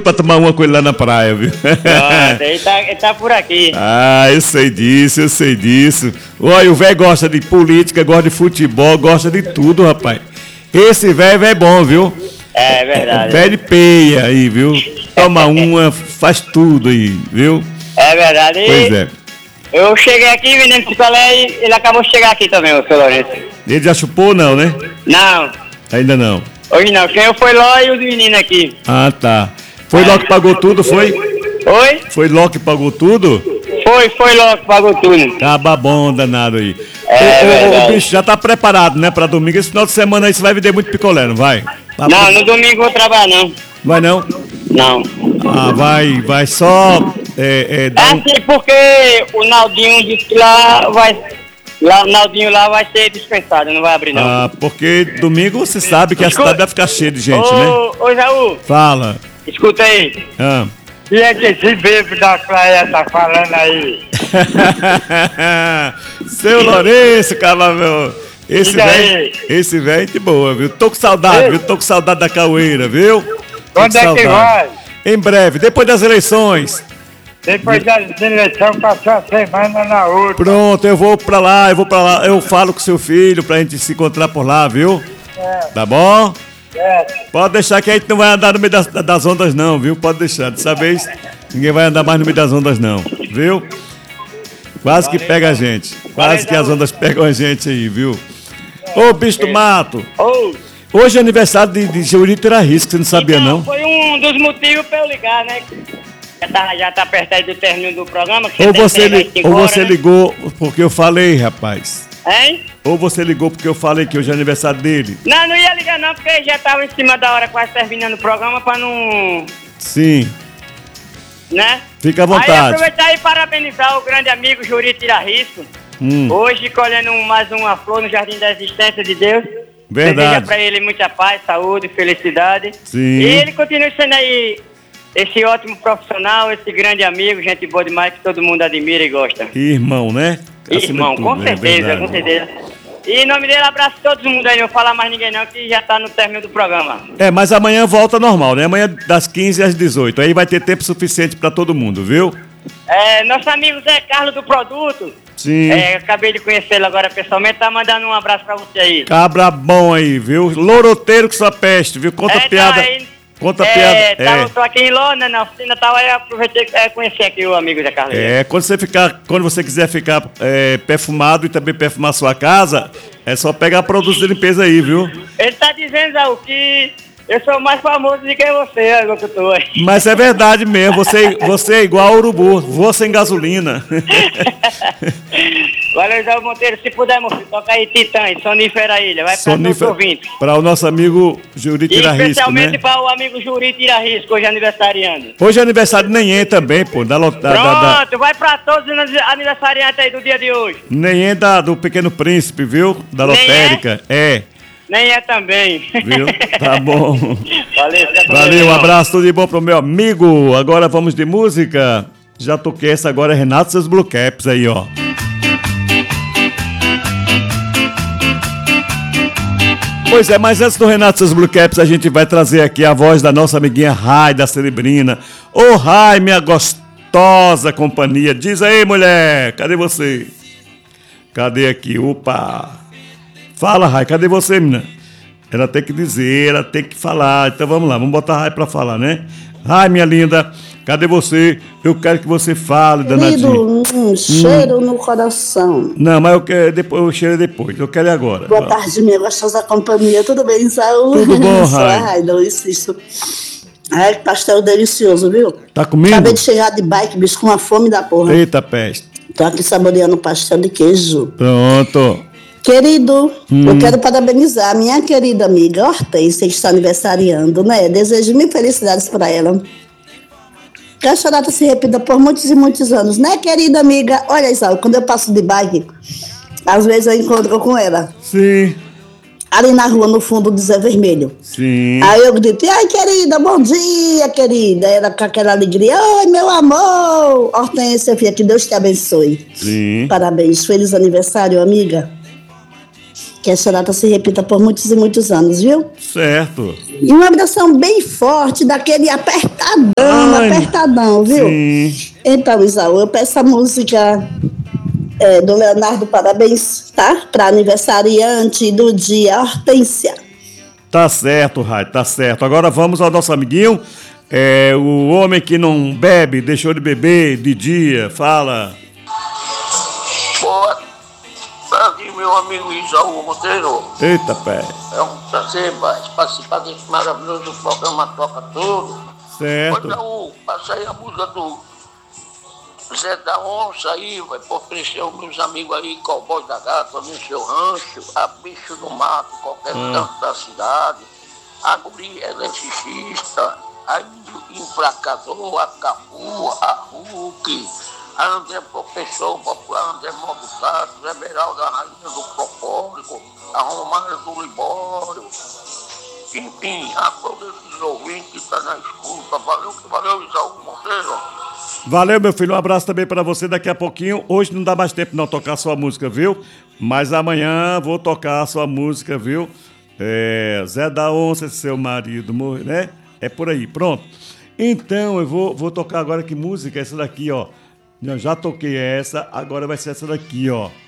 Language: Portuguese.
pra tomar uma com ele lá na praia, viu? Ele tá por aqui. Ah, eu sei disso. Olha, o velho gosta de política, gosta de futebol, gosta de tudo, rapaz. Esse velho é bom, viu? É verdade. Velho de peia aí, viu? Toma uma, faz tudo aí, viu? É verdade. Pois é. Eu cheguei aqui, menino picolé, e ele acabou de chegar aqui também, o seu Lourenço. Ele já chupou, não, né? Não, Ainda não. hoje não. Quem eu foi Ló e os meninos aqui. Ah, tá. Foi Ló que pagou tudo, foi? Oi? Foi Ló que pagou tudo? Foi Ló que pagou tudo. Acaba bom, danado aí. Verdade. O bicho já tá preparado, né, pra domingo. Esse final de semana aí você vai vender muito picolé, não vai? Não, no domingo eu vou trabalhar, não. Vai não? Não. Ah, vai só dar Assim, porque o Naldinho disse que lá o Naldinho lá vai ser dispensado, não vai abrir não. Ah, porque domingo você sabe que a cidade vai ficar cheia de gente, né? Ô, Jaú, Fala. escuta aí. Ah. E é que esse bebo da praia tá falando aí? Seu Lourenço, cara, meu. Esse velho de boa, viu? Tô com saudade, viu? Tô com saudade da capoeira, viu? Quando é que vai? Em breve, depois das eleições. Depois da eleição passou a semana na outra. Pronto, eu vou pra lá, eu falo com seu filho pra gente se encontrar por lá, viu? Tá bom? Pode deixar que a gente não vai andar no meio das ondas não, viu? Pode deixar, dessa vez ninguém vai andar mais no meio das ondas não, viu? Quase que pega a gente, quase que as ondas pegam a gente aí, viu? Ô, bicho do mato, hoje é aniversário de Jurito Irarisco, você não sabia não? Foi um dos motivos pra eu ligar, né? Já tá perto aí do término do programa. Que Ou você né? ligou porque eu falei, rapaz. Hein? Ou você ligou porque eu falei que hoje é aniversário dele. Não ia ligar não, porque já tava em cima da hora, quase terminando o programa, pra não... Sim. Né? Fica à vontade. Aí aproveitar e parabenizar o grande amigo Jurito Irarisco. Hoje colhendo mais uma flor no Jardim da Existência de Deus. Verdade. Deseja pra ele muita paz, saúde, felicidade. Sim. E ele continue sendo aí esse ótimo profissional, esse grande amigo, gente boa demais, que todo mundo admira e gosta. Irmão, né? Irmão, com certeza, com certeza. E em nome dele, abraço todo mundo aí, não vou falar mais ninguém não, que já tá no término do programa. Mas amanhã volta normal, né? Amanhã das 15 às 18, aí vai ter tempo suficiente pra todo mundo, viu? Nosso amigo Zé Carlos do Produto. Sim. Acabei de conhecê-lo agora pessoalmente, tá mandando um abraço pra você aí. Cabra bom aí, viu? Loroteiro que só peste, viu? Conta piada. Conta piada. Tô aqui em Lona, na oficina tal, aí eu aproveitei conhecer aqui o amigo Zé Carlos. Quando você quiser ficar perfumado e também perfumar sua casa, é só pegar produtos de limpeza aí, viu? Ele tá dizendo, Zé, que eu sou mais famoso do que você, locutor. Mas é verdade mesmo, você é igual ao urubu, voa sem gasolina. Valeu, Zé Monteiro, se puder, moço, toca aí Titãs, Sonífera Ilha, vai pra todos os ouvintes. Para o nosso amigo Jurito Irarisco, especialmente, né? para o amigo Jurito Irarisco, hoje é aniversariando. Hoje é aniversário de Neném também, pô. Pronto, vai pra todos os aniversariantes aí do dia de hoje. Neném do Pequeno Príncipe, viu? Da lotérica. Nem é também. Viu? Tá bom. Valeu, um abraço, tudo de bom pro meu amigo. Agora vamos de música. Já toquei essa agora, Renato e seus Blue Caps aí, ó. Pois é, mas antes do Renato e seus Blue Caps, a gente vai trazer aqui a voz da nossa amiguinha Rai da Cerebrina. Ô Rai, minha gostosa companhia. Diz aí, mulher, cadê você? Cadê aqui? Opa! Fala, Rai, cadê você, menina? Ela tem que dizer, ela tem que falar. Então vamos lá, vamos botar a Rai pra falar, né? Rai, minha linda, cadê você? Eu quero que você fale, danadinho. Cheiro no coração. Não, mas eu cheiro depois, eu quero agora. Boa tarde, minha gostosa companhia. Tudo bem, saúde? Tudo bom, Rai? Ai, não insisto. Ai, que pastel delicioso, viu? Tá comendo? Acabei de chegar de bike, bicho, com uma fome da porra. Eita, peste. Tô aqui saboreando pastel de queijo. Pronto. Querido, eu quero parabenizar a minha querida amiga Hortência, que está aniversariando, né? Desejo mil felicidades para ela. Que essa data se repita por muitos e muitos anos, né, querida amiga? Olha, Isaú, quando eu passo de bike, às vezes eu encontro com ela. Sim. Ali na rua, no fundo do Zé Vermelho. Sim. Aí eu grito, ai, querida, bom dia, querida. Ela com aquela alegria, oi, meu amor. Hortência, filha, que Deus te abençoe. Sim. Parabéns, feliz aniversário, amiga. Que essa data se repita por muitos e muitos anos, viu? Certo. E uma abração bem forte, daquele apertadão, viu? Sim. Então, Isaú, eu peço a música do Leonardo Parabéns, tá? Para aniversariante do dia, Hortência. Tá certo, Rai, tá certo. Agora vamos ao nosso amiguinho. O homem que não bebe, deixou de beber de dia. Fala. Boa tarde, meu amigo Isaú Monteiro. Eita, pé. É um prazer participar desse maravilhoso programa Toca Tudo. Certo. Ô, Isaú, passa aí a música do Zé da Onça aí, vai oferecer aos meus amigos aí, cowboy da gata, no seu rancho, a bicho do mato, qualquer canto da cidade, a guria eletricista, a emplacador, a capu, a Hulk, a André Professor Popular, André Modo Tato, Zé Beraldo, a Rainha do Propólico, a Romário do Libório, enfim, a todos os ouvintes que estão na escuta. Valeu, Isaú Monteiro. Valeu, meu filho. Um abraço também pra você. Daqui a pouquinho, hoje não dá mais tempo não tocar sua música, viu? Mas amanhã vou tocar a sua música, viu? Zé da Onça, seu marido morreu, né? É por aí, pronto. Então, eu vou tocar agora que música? Essa daqui, ó. Eu já toquei essa, agora vai ser essa daqui, ó.